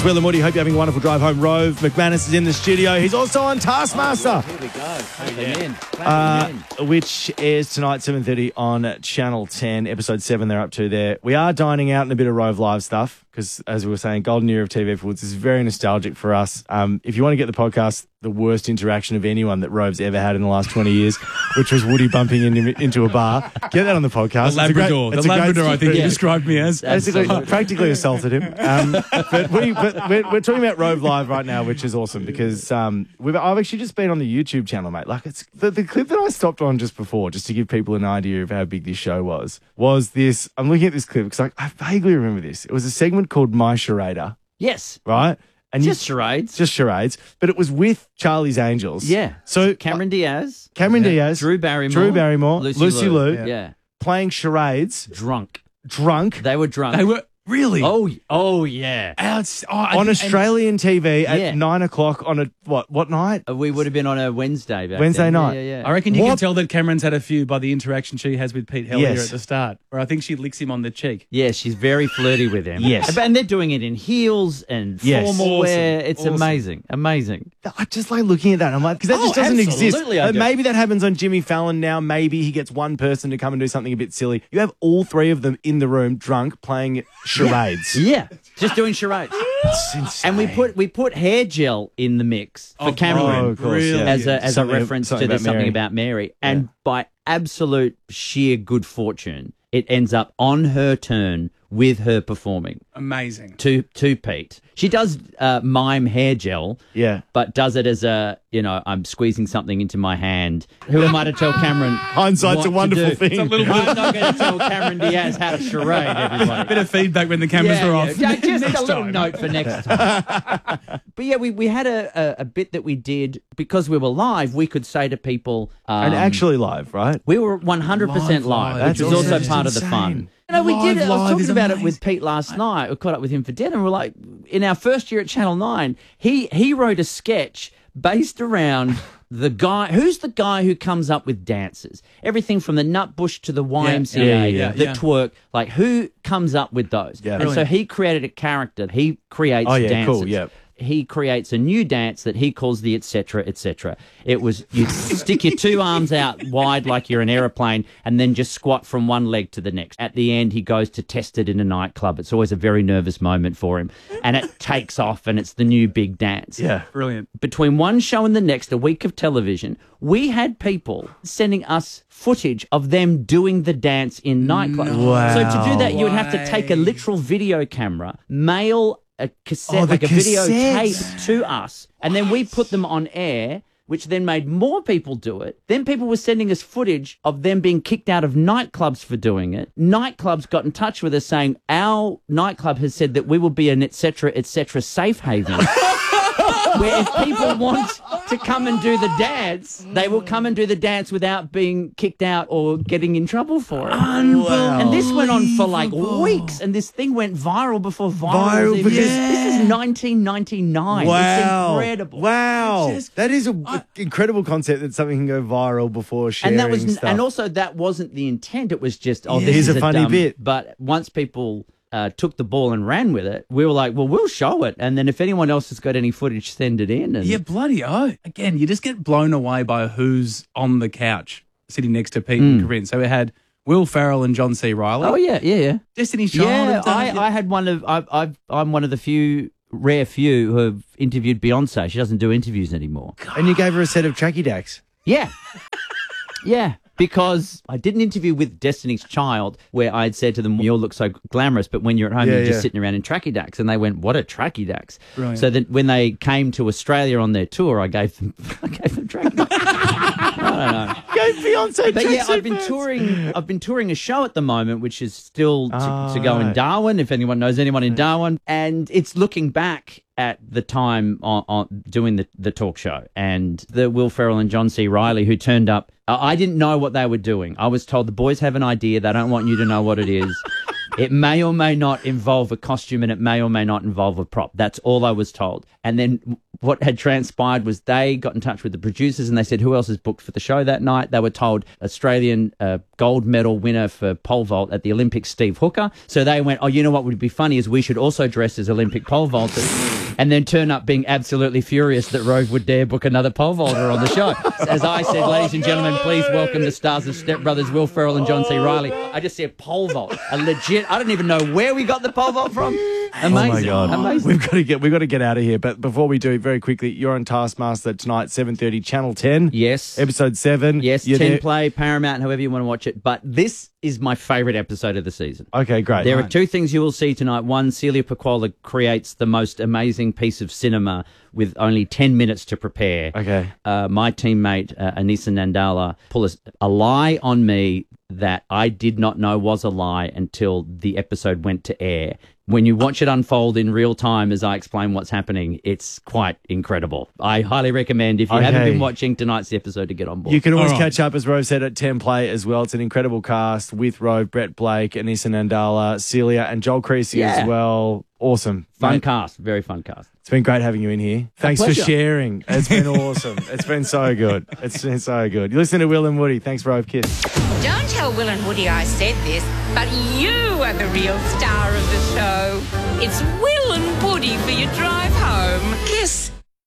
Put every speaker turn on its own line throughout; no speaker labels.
It's Will and Woody. Hope you're having a wonderful drive home. Rove McManus is in the studio. He's also on Taskmaster.
Here we go.
Which airs tonight, 7:30 on Channel 10, Episode 7 they're up to there. We are dining out in a bit of Rove Live stuff because, as we were saying, Golden Year of TV Forwards is very nostalgic for us. If you want to get the podcast, the worst interaction of anyone that Rove's ever had in the last 20 years, which was Woody bumping into a bar, get that on the podcast.
The Labrador, I think you described me as.
Basically, practically assaulted him. But we're talking about Rove Live right now, which is awesome because I've actually just been on the YouTube channel, mate. Like, it's the clip that I stopped on just before, just to give people an idea of how big this show was this. I'm looking at this clip because I vaguely remember this. It was a segment called My Charader.
Yes.
Right? And
just charades.
Just charades. But it was with Charlie's Angels.
Yeah.
So
Cameron Diaz.
Drew Barrymore. Lucy Liu.
Yeah.
Playing charades.
Drunk.
They
were drunk.
They were... Really?
Oh yeah.
On Australian TV at 9 o'clock on what night?
We would have been on a Wednesday
Wednesday
then.
night.
Yeah.
I reckon you can tell that Cameron's had a few by the interaction she has with Pete Hellier
Yes.
at the start, where I think she licks him on the cheek.
Yeah, she's very flirty with him.
Yes.
And they're doing it in heels and formal wear. It's amazing. Amazing.
I just like looking at that. I'm like, because that just doesn't exist.
absolutely I do.
Maybe that happens on Jimmy Fallon now. Maybe he gets one person to come and do something a bit silly. You have all three of them in the room, drunk, playing charades.
Yeah, just doing charades.
It's insane.
And we put hair gel in the mix for Cameron
of course, yeah.
as a
Something-
reference to
something
there's
about
something
Mary.
about Mary. And by absolute sheer good fortune, it ends up on her turn with her performing
Amazing.
to Pete. She does mime hair gel, but does it as I'm squeezing something into my hand. Who am I to tell Cameron?
Hindsight's
what
a wonderful
to do?
thing.
I'm not going to tell Cameron Diaz how to charade everybody.
Bit of feedback when the cameras were off.
Just
Next
a little
time.
note for next time. But yeah, we had a bit that we did because we were live. We could say to people,
and actually live, right?
we were 100% live, which was also part of the fun. You know, we did. I was talking about it with Pete last night. We caught up with him for dinner, and we're like, in our first year at Channel 9, he wrote a sketch based around the guy. Who's the guy who comes up with dances? Everything from the Nutbush to the YMCA, the twerk. Like, who comes up with those?
Yeah.
And so he created a character. He creates dances.
Cool, yeah.
He creates a new dance that he calls the etc. etc. It was you stick your two arms out wide like you're an aeroplane and then just squat from one leg to the next. At the end, he goes to test it in a nightclub. It's always a very nervous moment for him. And it takes off and it's the new big dance.
Yeah.
Brilliant.
Between one show and the next, a week of television, we had people sending us footage of them doing the dance in nightclubs.
Wow.
So to do that, you would have to take a literal video camera, mail a cassette, like a videotape to us, and then we put them on air, which then made more people do it. Then people were sending us footage of them being kicked out of nightclubs for doing it. Nightclubs got in touch with us saying, our nightclub has said that we will be an etc. safe haven. Where if people want to come and do the dance, they will come and do the dance without being kicked out or getting in trouble for it.
Wow.
And this went on for like weeks, and this thing went viral before viral was even. This is 1999. It's incredible.
Wow. That is an incredible concept that something can go viral before sharing stuff.
And also that wasn't the intent. It was just, this
Here's
is
a funny
dumb,
bit.
But once people took the ball and ran with it, we were like, well, we'll show it. And then if anyone else has got any footage, send it in. And
Yeah, bloody oh. Again, you just get blown away by who's on the couch sitting next to Pete and Corinne. So we had Will Ferrell and John C. Reilly.
Oh, yeah.
Destiny's Child.
Yeah,
have done it.
I had one of, I'm one of the rare few who have interviewed Beyonce. She doesn't do interviews anymore.
And you gave her a set of tracky dacks.
Yeah. Yeah. Because I did an interview with Destiny's Child where I'd said to them, you all look so glamorous, but when you're at home, you're just sitting around in tracky dacks. And they went, what are tracky dacks?
Brilliant.
So then when they came to Australia on their tour, I gave them tracky dacks. I don't know.
Go Beyonce.
But yeah,
tracksuit
I've been touring a show at the moment, which is still to go in Darwin, if anyone knows anyone in Darwin. And it's looking back at the time on doing the talk show, and the Will Ferrell and John C. Reilly who turned up. I didn't know what they were doing. I was told the boys have an idea. They don't want you to know what it is. It may or may not involve a costume and it may or may not involve a prop. That's all I was told. And then what had transpired was they got in touch with the producers and they said, who else is booked for the show that night? They were told Australian guy gold medal winner for pole vault at the Olympics, Steve Hooker. So they went, oh, you know what would be funny is we should also dress as Olympic pole vaulters, and then turn up being absolutely furious that Rove would dare book another pole vaulter on the show. As I said, ladies and gentlemen, please welcome the stars of Step Brothers, Will Ferrell and John C. Reilly. I just said pole vault, a legit. I don't even know where we got the pole vault from. Amazing.
Oh my God.
Amazing.
We've got to get out of here. But before we do, very quickly, you're on Taskmaster tonight, 7:30, Channel 10.
Yes.
Episode 7.
Yes,
You're
10
there.
Play, Paramount, however you want to watch it. But this is my favourite episode of the season.
Okay, great.
There are two things you will see tonight. One, Celia Pacquola creates the most amazing piece of cinema with only 10 minutes to prepare.
Okay.
My teammate, Anissa Nandala, pulled a lie on me that I did not know was a lie until the episode went to air. When you watch it unfold in real time as I explain what's happening, it's quite incredible. I highly recommend, if you haven't been watching tonight's episode, to get on board.
You can always catch up, as Rove said, at 10 Play as well. It's an incredible cast with Rove, Brett Blake, Anissa Nandala, Celia, and Joel Creasy as well. Awesome.
Fun cast. Very fun cast.
It's been great having you in here. Thanks for sharing. It's been awesome. It's been so good. It's been so good. You listen to Will and Woody. Thanks, Rove. Kiss.
Don't tell Will and Woody I said this, but you are the real star of the show. It's Will and Woody for your drive home. Kiss.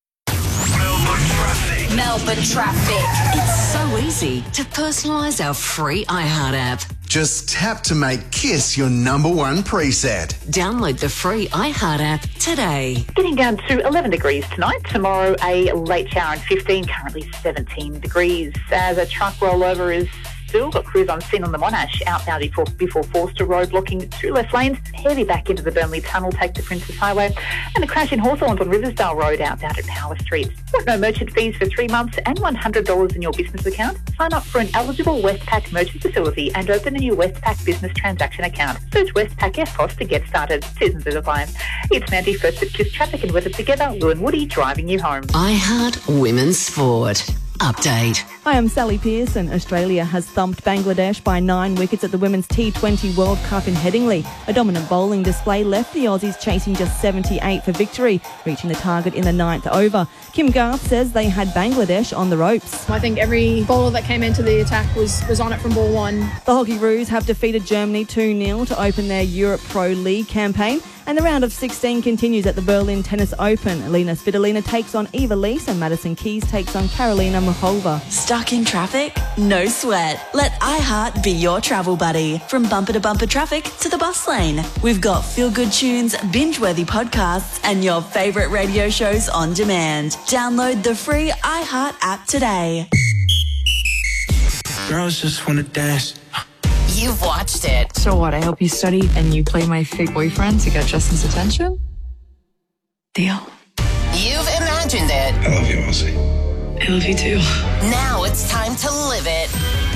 Melbourne Traffic. It's so easy to personalise our free iHeart app.
Just tap to make Kiss your number one preset.
Download the free iHeart app today.
Getting down to 11 degrees tonight. Tomorrow, a late shower and 15, currently 17 degrees. As a truck rollover is still got crews on scene on the Monash, outbound before Forster Road, blocking 2 left lanes, heavy back into the Burnley Tunnel, take the Princess Highway, and a crash in Hawthorns on Riversdale Road, outbound at Power Street. Want no merchant fees for 3 months and $100 in your business account? Sign up for an eligible Westpac merchant facility and open a new Westpac business transaction account. Search Westpac FPOS to get started. Seasons of apply. It's Mandy, first at Kiss Traffic and Weather Together. Will and Woody driving you home.
iHeart Women's Sport. Update.
Hi, I'm Sally Pearson. Australia has thumped Bangladesh by 9 wickets at the Women's T20 World Cup in Headingley. A dominant bowling display left the Aussies chasing just 78 for victory, reaching the target in the 9th over. Kim Garth says they had Bangladesh on the ropes.
I think every bowler that came into the attack was on it from ball one.
The Hockeyroos have defeated Germany 2-0 to open their Europe Pro League campaign. And the round of 16 continues at the Berlin Tennis Open. Alina Svitolina takes on Eva Lees and Madison Keys takes on Karolina Muchova.
Stuck in traffic? No sweat. Let iHeart be your travel buddy. From bumper to bumper traffic to the bus lane. We've got feel-good tunes, binge-worthy podcasts, and your favourite radio shows on demand. Download the free iHeart app today.
Girls just want to dance.
You've watched it.
So what? I help you study and you play my fake boyfriend to get Justin's attention? Deal.
You've imagined it.
I love you, Ozzy.
I love you too.
Now it's time to live it.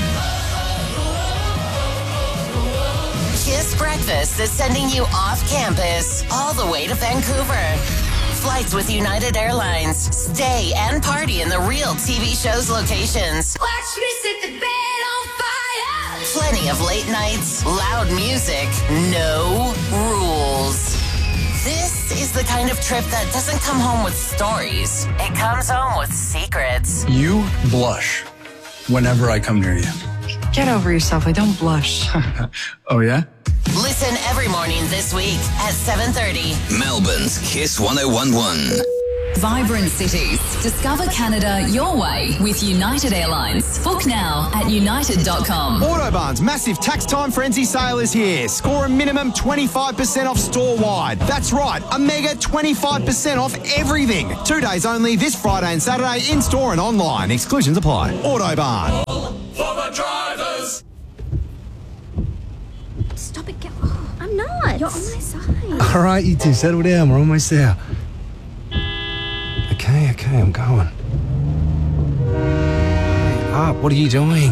Kiss Breakfast is sending you off campus all the way to Vancouver. Flights with United Airlines. Stay and party in the real TV show's locations.
Watch me set the bed on fire.
Plenty of late nights, loud music, no rules. This is the kind of trip that doesn't come home with stories. It comes home with secrets.
You blush whenever I come near you.
Get over yourself. I don't blush.
Oh, yeah?
Listen every morning this week at 7:30.
Melbourne's Kiss 1011.
Vibrant cities. Discover Canada your way with United Airlines. Book now at united.com.
Autobarn's massive tax time frenzy sale is here. Score a minimum 25% off store-wide. That's right, a mega 25% off everything. 2 days only this Friday and Saturday in-store and online. Exclusions apply. Autobarn.
For the drivers.
Stop it, I'm not. You're on my side.
All right, you two, settle down. We're almost there. Okay, I'm going. Hey, up, what are you doing?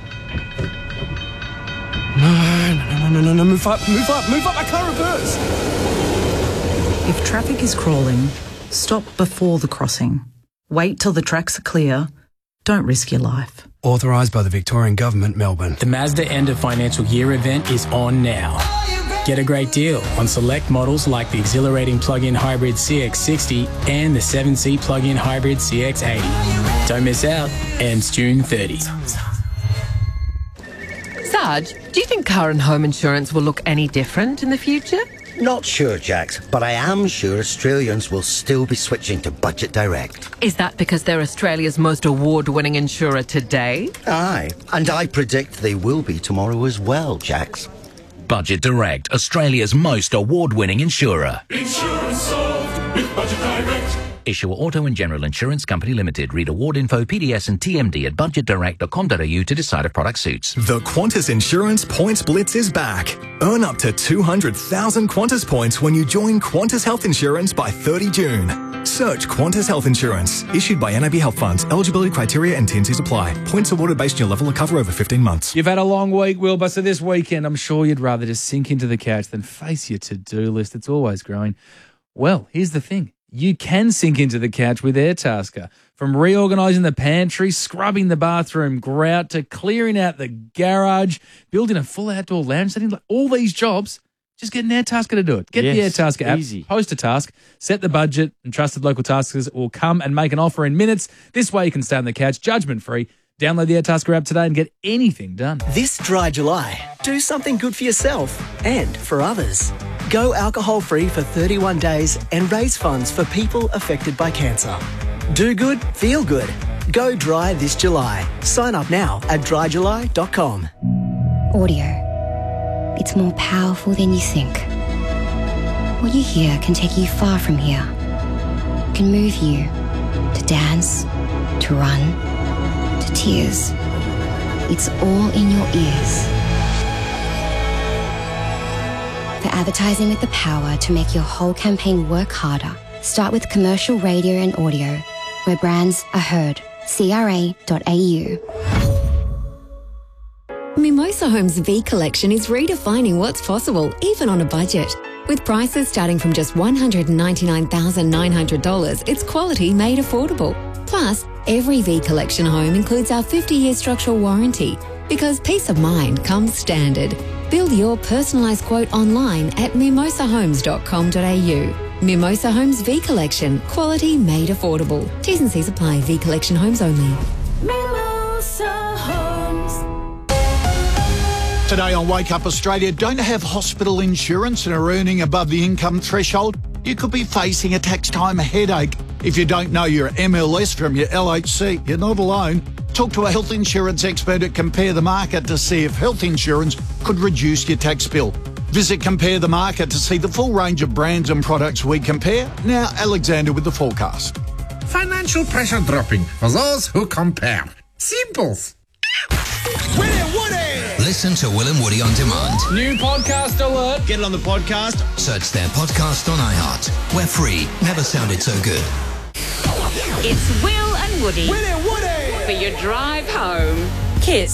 No, move up, I can't reverse.
If traffic is crawling, stop before the crossing. Wait till the tracks are clear. Don't risk your life.
Authorised by the Victorian Government, Melbourne.
The Mazda End of Financial Year event is on now. Get a great deal on select models like the exhilarating plug-in hybrid CX-60 and the 7-seat plug-in hybrid CX-80. Don't miss out. Ends June 30.
So, Raj, do you think car and home insurance will look any different in the future?
Not sure, Jax, but I am sure Australians will still be switching to Budget Direct.
Is that because they're Australia's most award-winning insurer today?
Aye, and I predict they will be tomorrow as well, Jax.
Budget Direct, Australia's most award-winning insurer.
Insurance solved with Budget Direct.
Issuer Auto and General Insurance Company Limited. Read award info, PDS and TMD at budgetdirect.com.au to decide if product suits.
The Qantas Insurance Points Blitz is back. Earn up to 200,000 Qantas points when you join Qantas Health Insurance by 30 June. Search Qantas Health Insurance. Issued by NAB Health Funds. Eligibility criteria and T&Cs apply. Points awarded based on your level of cover over 15 months.
You've had a long week, Wilbur, so this weekend I'm sure you'd rather just sink into the couch than face your to-do list. It's always growing. Well, here's the thing. You can sink into the couch with Airtasker. From reorganising the pantry, scrubbing the bathroom grout, to clearing out the garage, building a full outdoor lounge setting, like all these jobs, just get an Airtasker to do it. Get the Airtasker app,
easy.
post a task, set the budget, and trusted local taskers will come and make an offer in minutes. This way you can stay on the couch judgment-free. Download the Airtasker app today and get anything done.
This dry July, do something good for yourself and for others. Go alcohol-free for 31 days and raise funds for people affected by cancer. Do good, feel good. Go dry this July. Sign up now at dryjuly.com.
Audio. It's more powerful than you think. What you hear can take you far from here. It can move you to dance, to run, to tears. It's all in your ears. For advertising with the power to make your whole campaign work harder, start with commercial radio and audio, where brands are heard. CRA.au.
Mimosa Homes V Collection is redefining what's possible, even on a budget. With prices starting from just $199,900, it's quality made affordable. Plus, every V Collection home includes our 50-year structural warranty, because peace of mind comes standard. Build your personalised quote online at mimosahomes.com.au. Mimosa Homes V Collection. Quality made affordable. T's and C's apply. V Collection homes only.
Mimosa Homes.
Today on Wake Up Australia, don't have hospital insurance and are earning above the income threshold? You could be facing a tax time headache. If you don't know your MLS from your LHC, you're not alone. Talk to a health insurance expert at Compare the Market to see if health insurance could reduce your tax bill. Visit Compare the Market to see the full range of brands and products we compare. Now, Alexander with the forecast.
Financial pressure dropping for those who compare. Simples.
Will and Woody! Listen to Will and Woody on demand.
New podcast alert.
Get it on the podcast. Search their podcast on iHeart. We're free. Never sounded so good.
It's Will and Woody.
Will and Woody!
For your drive home. Kiss